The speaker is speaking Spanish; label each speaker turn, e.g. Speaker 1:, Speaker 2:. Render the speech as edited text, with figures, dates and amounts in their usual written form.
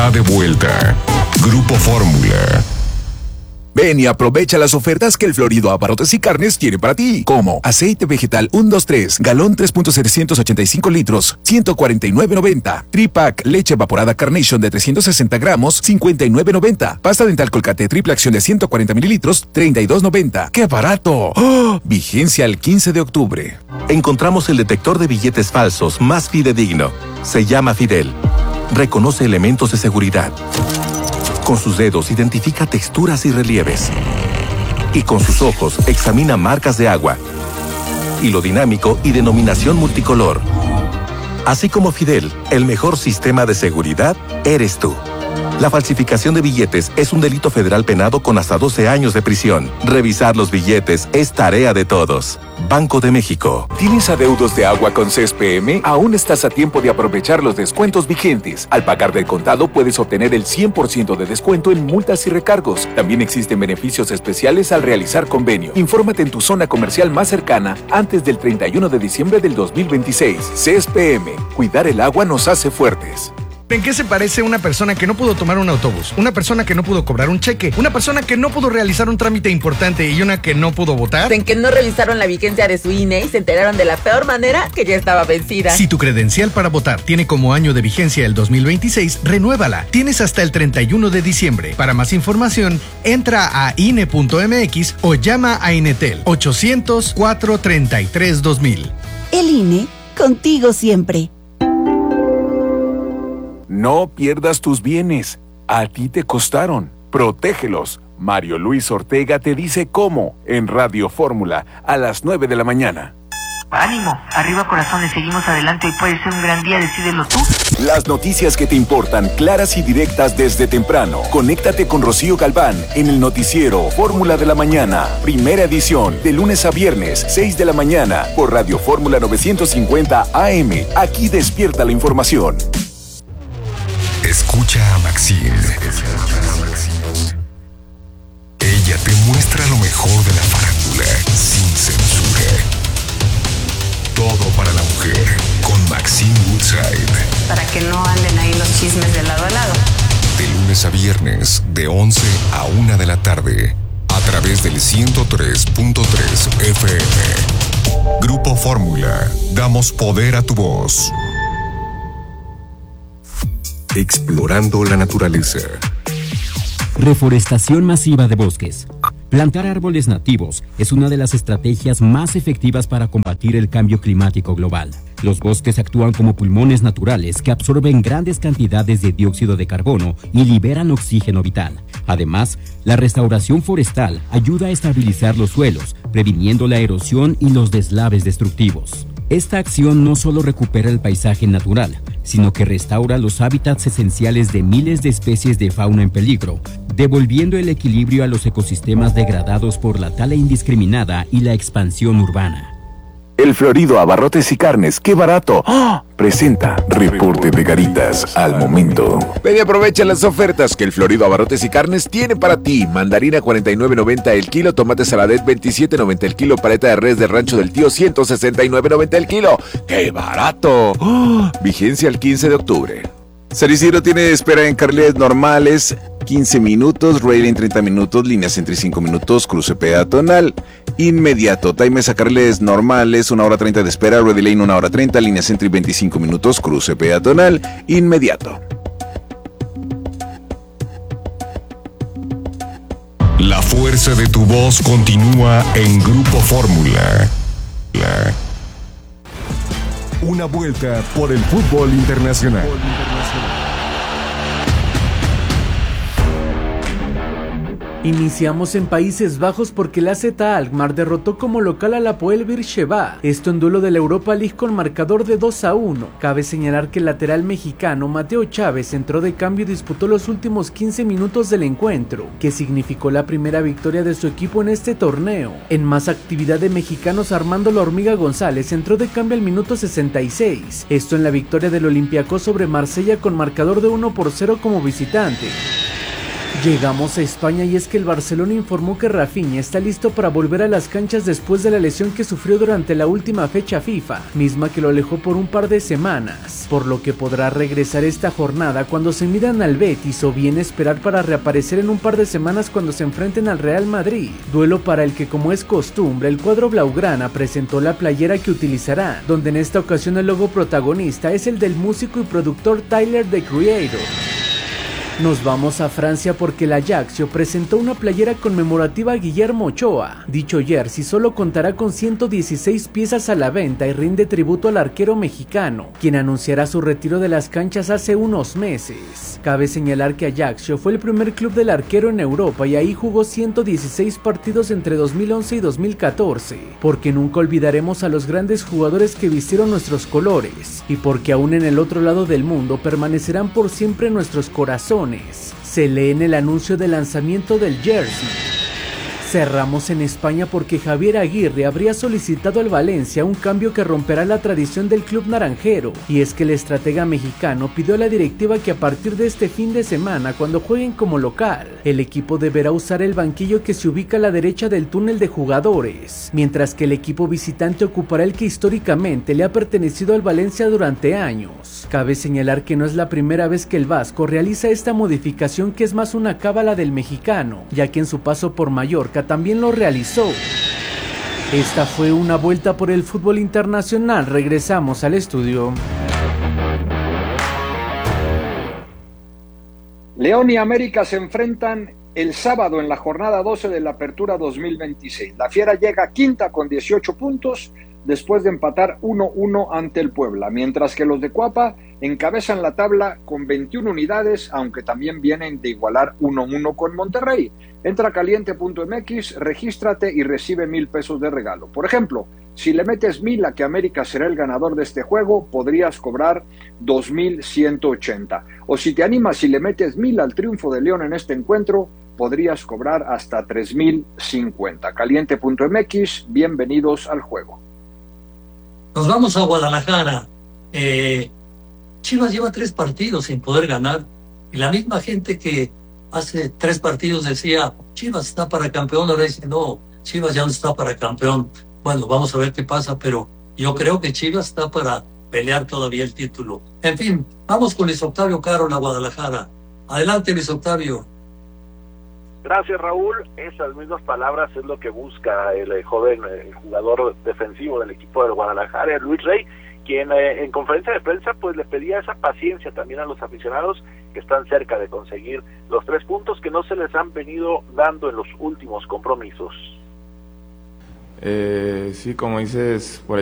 Speaker 1: De vuelta. Grupo Fórmula.
Speaker 2: Ven y aprovecha las ofertas que el Florido Abarrotes y Carnes tiene para ti. Como aceite vegetal 123, galón 3.785 litros, 149.90. Tripack leche evaporada Carnation de 360 gramos, 59.90. Pasta dental Colgate triple acción de 140 mililitros, 32.90. ¡Qué barato! ¡Oh! Vigencia el 15 de octubre.
Speaker 3: Encontramos el detector de billetes falsos más fidedigno. Se llama Fidel. Reconoce elementos de seguridad. Con sus dedos identifica texturas y relieves. Y con sus ojos examina marcas de agua. Hilo dinámico y denominación multicolor. Así como Fidel, el mejor sistema de seguridad eres tú. La falsificación de billetes es un delito federal penado con hasta 12 años de prisión. Revisar los billetes es tarea de todos. Banco de México.
Speaker 2: ¿Tienes adeudos de agua con CSPM? Aún estás a tiempo de aprovechar los descuentos vigentes. Al pagar del contado puedes obtener el 100% de descuento en multas y recargos. También existen beneficios especiales al realizar convenio. Infórmate en tu zona comercial más cercana antes del 31 de diciembre del 2026. CSPM. Cuidar el agua nos hace fuertes.
Speaker 4: ¿En qué se parece una persona que no pudo tomar un autobús? Una persona que no pudo cobrar un cheque, una persona que no pudo realizar un trámite importante y una que no pudo votar.
Speaker 5: En que no revisaron la vigencia de su INE y se enteraron de la peor manera que ya estaba vencida.
Speaker 4: Si tu credencial para votar tiene como año de vigencia el 2026, renuévala. Tienes hasta el 31 de diciembre. Para más información, entra a INE.mx o llama a Inetel 800-433-2000.
Speaker 6: El INE, contigo siempre.
Speaker 2: No pierdas tus bienes. A ti te costaron. Protégelos. Mario Luis Ortega te dice cómo en Radio Fórmula a las 9 de la mañana.
Speaker 7: Ánimo, arriba corazones, seguimos adelante. Hoy puede ser un gran día, decídelo tú.
Speaker 2: Las noticias que te importan, claras y directas desde temprano. Conéctate con Rocío Galván en el noticiero Fórmula de la Mañana. Primera edición, de lunes a viernes, 6 de la mañana, por Radio Fórmula 950 AM. Aquí despierta la información.
Speaker 1: Escucha a Maxine. Ella te muestra lo mejor de la farándula, sin censura. Todo para la mujer, con Maxine Woodside.
Speaker 8: Para que no anden ahí los chismes de lado a lado.
Speaker 1: De lunes a viernes, de 11 a 1 de la tarde, a través del 103.3 FM. Grupo Fórmula, damos poder a tu voz. Explorando la naturaleza.
Speaker 9: Reforestación masiva de bosques. Plantar árboles nativos es una de las estrategias más efectivas para combatir el cambio climático global. Los bosques actúan como pulmones naturales que absorben grandes cantidades de dióxido de carbono y liberan oxígeno vital. Además, la restauración forestal ayuda a estabilizar los suelos, previniendo la erosión y los deslaves destructivos. Esta acción no solo recupera el paisaje natural, sino que restaura los hábitats esenciales de miles de especies de fauna en peligro, devolviendo el equilibrio a los ecosistemas degradados por la tala indiscriminada y la expansión urbana.
Speaker 2: El Florido Abarrotes y Carnes, ¡qué barato! ¡Oh! Presenta Reporte de Garitas al momento. Ven y aprovecha las ofertas que el Florido Abarrotes y Carnes tiene para ti. Mandarina 49.90 el kilo, tomate saladet 27.90 el kilo, paleta de res de Rancho del Tío 169.90 el kilo. ¡Qué barato! ¡Oh! Vigencia el 15 de octubre. San Isidro tiene espera en carriles normales 15 minutos, rail en 30 minutos, líneas en 35 minutos, cruce peatonal inmediato. Times a carriles normales 1 hora 30 de espera, ready lane 1 hora 30, líneas en 25 minutos, cruce peatonal inmediato.
Speaker 1: La fuerza de tu voz continúa en Grupo Fórmula. Una vuelta por el fútbol internacional.
Speaker 10: Iniciamos en Países Bajos porque el AZ Alkmaar derrotó como local al Hapoel Beersheva, esto en duelo de la Europa League con marcador de 2-1. Cabe señalar que el lateral mexicano Mateo Chávez entró de cambio y disputó los últimos 15 minutos del encuentro, que significó la primera victoria de su equipo en este torneo. En más actividad de mexicanos, Armando La Hormiga González entró de cambio al minuto 66, esto en la victoria del Olympiacos sobre Marsella con marcador de 1-0 como visitante. Llegamos a España y es que el Barcelona informó que Rafinha está listo para volver a las canchas después de la lesión que sufrió durante la última fecha FIFA, misma que lo alejó por un par de semanas, por lo que podrá regresar esta jornada cuando se midan al Betis o bien esperar para reaparecer en un par de semanas cuando se enfrenten al Real Madrid, duelo para el que, como es costumbre, el cuadro blaugrana presentó la playera que utilizará, donde en esta ocasión el logo protagonista es el del músico y productor Tyler, The Creator. Nos vamos a Francia porque el Ajaccio presentó una playera conmemorativa a Guillermo Ochoa. Dicho jersey solo contará con 116 piezas a la venta y rinde tributo al arquero mexicano, quien anunciará su retiro de las canchas hace unos meses. Cabe señalar que Ajaccio fue el primer club del arquero en Europa y ahí jugó 116 partidos entre 2011 y 2014, porque nunca olvidaremos a los grandes jugadores que vistieron nuestros colores, y porque aún en el otro lado del mundo permanecerán por siempre en nuestros corazones. Se lee en el anuncio de lanzamiento del jersey. Cerramos en España porque Javier Aguirre habría solicitado al Valencia un cambio que romperá la tradición del club naranjero, y es que el estratega mexicano pidió a la directiva que a partir de este fin de semana, cuando jueguen como local, el equipo deberá usar el banquillo que se ubica a la derecha del túnel de jugadores, mientras que el equipo visitante ocupará el que históricamente le ha pertenecido al Valencia durante años. Cabe señalar que no es la primera vez que el vasco realiza esta modificación, que es más una cábala del mexicano, ya que en su paso por Mallorca también lo realizó. Esta fue una vuelta por el fútbol internacional. Regresamos al estudio.
Speaker 11: León y América se enfrentan el sábado en la jornada 12 de la Apertura 2026. La Fiera llega quinta con 18 puntos después de empatar 1-1 ante el Puebla, mientras que los de Cuapa encabezan la tabla con 21 unidades, aunque también vienen de igualar 1-1 con Monterrey. Entra a caliente.mx, regístrate y recibe 1,000 pesos de regalo. Por ejemplo, si le metes 1,000 a que América será el ganador de este juego, podrías cobrar 2,180. O si te animas y le metes 1,000 al triunfo de León en este encuentro, podrías cobrar hasta 3,050. Caliente.mx, bienvenidos al juego.
Speaker 12: Nos vamos a Guadalajara. Chivas lleva 3 partidos sin poder ganar, y la misma gente que hace 3 partidos decía Chivas está para campeón, ahora dice no, Chivas ya no está para campeón. Bueno, vamos a ver qué pasa, pero yo creo que Chivas está para pelear todavía el título. En fin, vamos con Luis Octavio Caro en la Guadalajara. Adelante, Luis Octavio.
Speaker 13: Gracias, Raúl. Esas mismas palabras es lo que busca el joven jugador defensivo del equipo del Guadalajara, Luis Rey, quien en conferencia de prensa pues le pedía esa paciencia también a los aficionados que están cerca de conseguir los 3 puntos que no se les han venido dando en los últimos compromisos.
Speaker 14: Sí, como dices, por